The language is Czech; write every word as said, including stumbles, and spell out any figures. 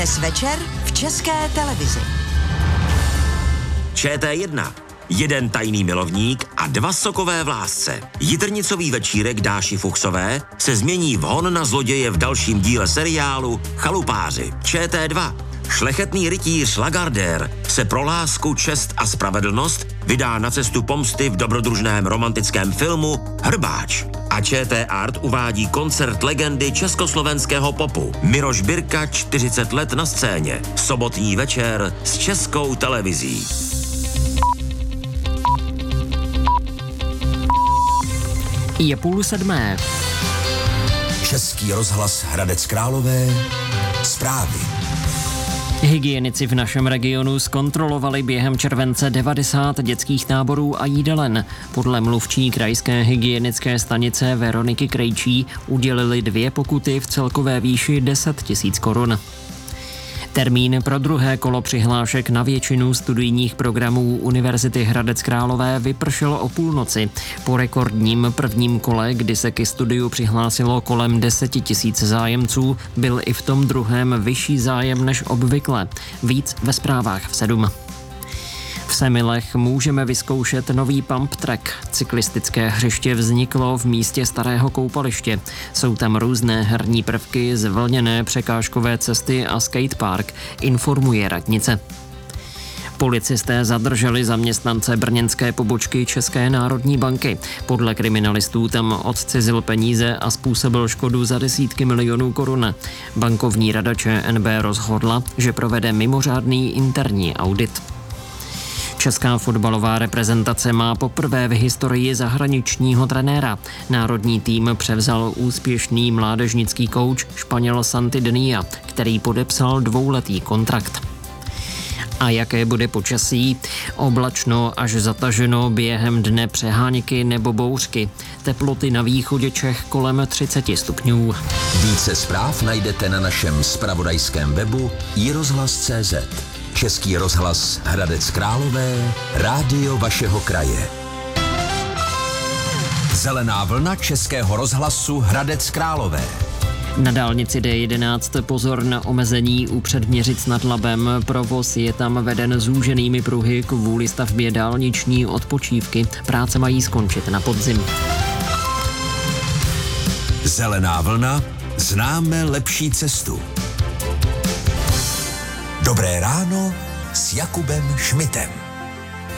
Dnes večer v České televizi. Č T jedna. Jeden tajný milovník a dva sokové vlásce. Jitrnicový večírek Dáši Fuchsové se změní v hon na zloděje v dalším díle seriálu Chalupáři. Č T dva. Šlechetný rytíř Lagardère se pro lásku, čest a spravedlnost vydá na cestu pomsty v dobrodružném romantickém filmu Hrbáč. A Č T Art uvádí koncert legendy československého popu Miroš Birka čtyřicet let na scéně. Sobotní večer s Českou televizí. Je půl sedmé. Český rozhlas Hradec Králové. Zprávy. Hygienici v našem regionu zkontrolovali během července devadesát dětských táborů a jídelen. Podle mluvčí krajské hygienické stanice Veroniky Krejčí udělili dvě pokuty v celkové výši deset tisíc korun. Termín pro druhé kolo přihlášek na většinu studijních programů Univerzity Hradec Králové vypršel o půlnoci. Po rekordním prvním kole, kdy se ke studiu přihlásilo kolem deset tisíc zájemců, byl i v tom druhém vyšší zájem než obvykle. Víc ve zprávách v sedm. V Semilech můžeme vyzkoušet nový pump track. Cyklistické hřiště vzniklo v místě starého koupaliště. Jsou tam různé herní prvky, zvlněné překážkové cesty a skatepark, informuje radnice. Policisté zadrželi zaměstnance brněnské pobočky České národní banky. Podle kriminalistů tam odcizil peníze a způsobil škodu za desítky milionů korun. Bankovní rada Č N B rozhodla, že provede mimořádný interní audit. Česká fotbalová reprezentace má poprvé v historii zahraničního trenéra. Národní tým převzal úspěšný mládežnický kouč Španěl Santi Denia, který podepsal dvouletý kontrakt. A jaké bude počasí? Oblačno až zataženo, během dne přeháňky nebo bouřky. Teploty na východě Čech kolem třicet stupňů. Více zpráv najdete na našem zpravodajském webu i rozhlas tečka cé zet. Český rozhlas Hradec Králové, rádio vašeho kraje. Zelená vlna Českého rozhlasu Hradec Králové. Na dálnici D jedenáct pozor na omezení u Předměřic nad Labem. Provoz je tam veden zúženými pruhy kvůli stavbě dálniční odpočívky. Práce mají skončit na podzim. Zelená vlna, známe lepší cestu. Dobré ráno s Jakubem Šmitem.